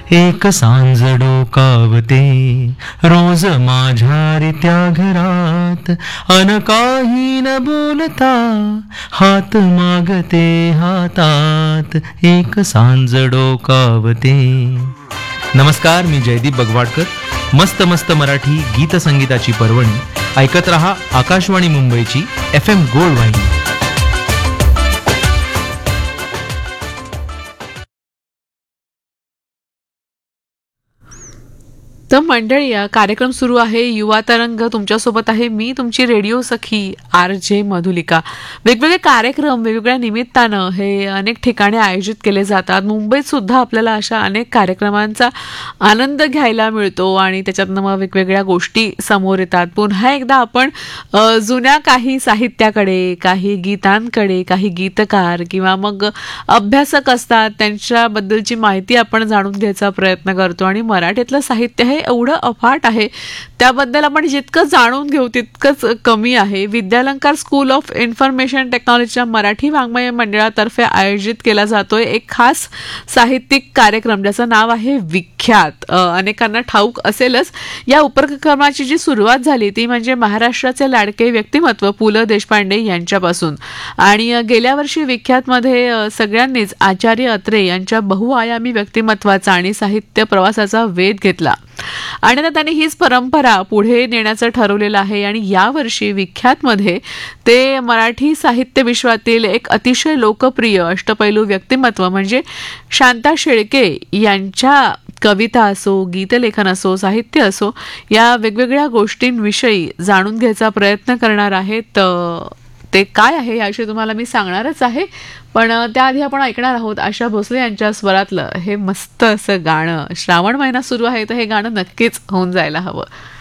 एक सांज डोकावते रोज माझ्या रित्या घरात, अन काही न बोलता हात मागते हातात, एक सांज डोकावते. नमस्कार, मी जयदीप बगवाडकर. मस्त मस्त मराठी गीत संगीताची पर्वणी ऐकत रहा आकाशवाणी मुंबईची FM गोल्ड वाहिनी. तर मंडळी, कार्यक्रम सुरू आहे युवा तरंग. तुमच्यासोबत आहे मी तुमची रेडिओ सखी RJ मधुलिका. वेगवेगळे कार्यक्रम वेगवेगळ्या निमित्तानं हे अनेक ठिकाणी आयोजित केले जातात. मुंबईत सुद्धा आपल्याला अशा अनेक कार्यक्रमांचा आनंद घ्यायला मिळतो आणि त्याच्यातनं मग वेगवेगळ्या गोष्टी समोर येतात. पुन्हा एकदा आपण जुन्या काही साहित्याकडे, काही गीतांकडे, काही गीतकार किंवा मग अभ्यासक असतात त्यांच्याबद्दलची माहिती आपण जाणून घ्यायचा प्रयत्न करतो. आणि मराठीतलं साहित्य हे एवढं अफाट आहे, त्याबद्दल आपण जितकं जाणून घेऊ तितकंच कमी आहे. विद्यालंकार स्कूल ऑफ इन्फॉर्मेशन टेक्नॉलॉजीच्या मराठी वाङ्मय मंडळातर्फे आयोजित केला जातोय एक खास साहित्यिक कार्यक्रम ज्याचं नाव आहे विख्यात. अनेकांना ठाऊक असेलच. या उपक्रमाची जी सुरुवात झाली ती म्हणजे महाराष्ट्राचे लाडके व्यक्तिमत्व पु ल देशपांडे यांच्यापासून. आणि गेल्या वर्षी विख्यातमध्ये सगळ्यांनीच आचार्य अत्रे यांच्या बहुआयामी व्यक्तिमत्वाचा आणि साहित्य प्रवासाचा वेध घेतला आणि आता त्यांनी हीच परंपरा पुढे नेण्याचं ठरवलेलं आहे. आणि यावर्षी विख्यातमध्ये ते मराठी साहित्य विश्वातील एक अतिशय लोकप्रिय अष्टपैलू व्यक्तिमत्व म्हणजे शांता शेळके यांच्या कविता असो, गीतलेखन असो, साहित्य असो, या वेगवेगळ्या गोष्टींविषयी जाणून घ्यायचा प्रयत्न करणार आहेत. ते काय आहे याविषयी तुम्हाला मी सांगणारच आहे, पण त्याआधी आपण ऐकणार आहोत आशा भोसले यांच्या स्वरातलं हे मस्त असं गाणं. श्रावण महिना सुरू आहे तर हे गाणं नक्कीच होऊन जायला हवं.